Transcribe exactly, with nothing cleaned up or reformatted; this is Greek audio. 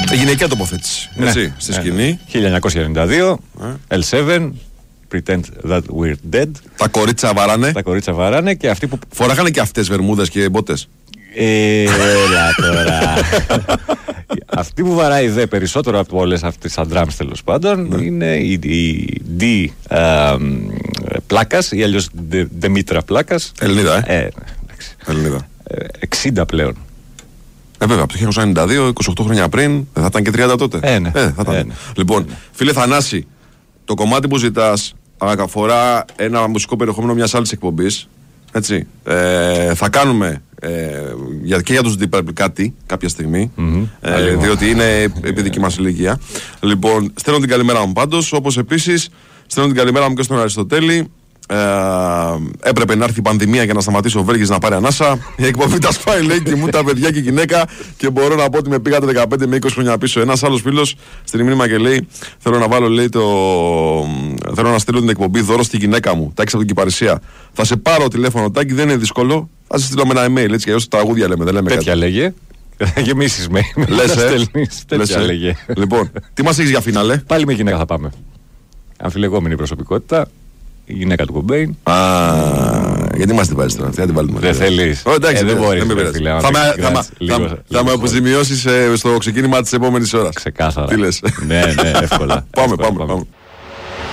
Γυναικεία τοποθέτηση. Ναι. Έτσι, στη σκηνή. Ναι. χίλια εννιακόσια ενενήντα δύο, ναι. ελ σέβεν, Pretend that we're dead. Τα κορίτσια βαράνε. Τα κορίτσια βαράνε και αυτοί που. Φοράγανε και αυτές βερμούδες και μπότες. Έλα τώρα. Αυτή που βαράει δε περισσότερο από όλες αυτές τις αντράμς τέλος πάντων ναι. είναι η, η D ε, Πλάκας ή αλλιώς Δεμήτρα Πλάκας. Ελληνίδα, ε. ε Ελληνίδα. εξήντα πλέον. Ε, βέβαια, από το χίλια εννιακόσια ενενήντα δύο, είκοσι οκτώ χρόνια πριν, δεν θα ήταν και τριάντα τότε. Ε, ναι. ε, θα ήταν. Ε, ναι. Λοιπόν, ε, ναι. φίλε Θανάση, το κομμάτι που ζητάς αφορά ένα μουσικό περιεχόμενο μιας άλλης εκπομπής. Έτσι. Ε, θα κάνουμε ε, για, και για τους Deep Purple κάτι κάποια στιγμή. Mm-hmm. Ε, διότι είναι επί δική μας ηλικία. Λοιπόν, στέλνω την καλημέρα μου πάντως. Όπως επίσης, στέλνω την καλημέρα μου και στον Αριστοτέλη. Ε, έπρεπε να έρθει η πανδημία για να σταματήσει ο Βέργης να πάρει ανάσα. Η εκπομπή τα σπάει, λέει, και μου τα παιδιά και η γυναίκα. Και μπορώ να πω ότι με πήγατε δεκαπέντε με είκοσι χρόνια πίσω. Ένας άλλος φίλος στην μήνυμα και λέει: Θέλω να βάλω, λέει, το. Θέλω να στείλω την εκπομπή δώρο στη γυναίκα μου. Τάκη από την Κυπαρισία. Θα σε πάρω τηλέφωνο, Τάκη, δεν είναι δύσκολο. Θα σε στείλω με ένα email, έτσι κι αλλιώς τραγούδια λέμε. Δεν λέμε τέτοια κάτι. Λέγε. Θα γεμίσεις με. Λες, ε. Τέτοια λέγε. Λοιπόν, τι μας έχεις για φινάλε? Πάλι με γυναίκα θα πάμε. Αμφιλεγόμενη προσωπικότητα. Η γυναίκα του Κομπέιν. Α, γιατί μας την βάζεις τώρα, τι να την βάλουμε. Δεν θέλεις. Oh, εντάξει, ε, δεν μπορείς. Θα με αποζημιώσεις στο ξεκίνημα της επόμενης ώρας. Ξεκάθαρα. Τι λες? Ναι, ναι, εύκολα. Πάμε, πάμε.